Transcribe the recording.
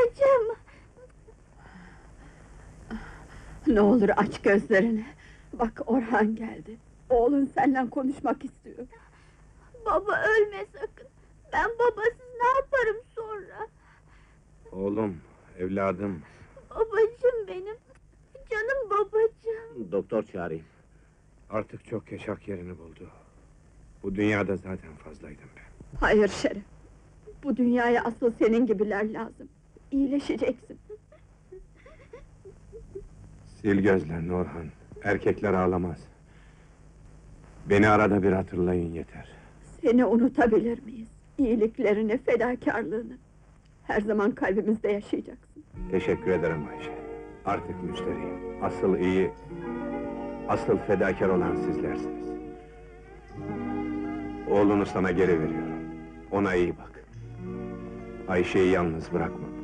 Babacığım! Ne olur aç gözlerini. Bak Orhan geldi. Oğlun seninle konuşmak istiyor. Baba ölme sakın! Ben babasız ne yaparım sonra? Oğlum, evladım. Babacığım benim! Canım babacığım! Doktor çağırayım. Artık çok yaşak yerini buldu. Bu dünyada zaten fazlaydım ben. Hayır Şeref. Bu dünyaya asıl senin gibiler lazım. İyileşeceksin. Sil gözlerini Orhan. Erkekler ağlamaz. Beni arada bir hatırlayın yeter. Seni unutabilir miyiz? İyiliklerini, fedakarlığını. Her zaman kalbimizde yaşayacaksın. Teşekkür ederim Ayşe. Artık müşteriyim. Asıl iyi, asıl fedakar olan sizlersiniz. Oğlunu sana geri veriyorum. Ona iyi bak. Ayşe'yi yalnız bırakma.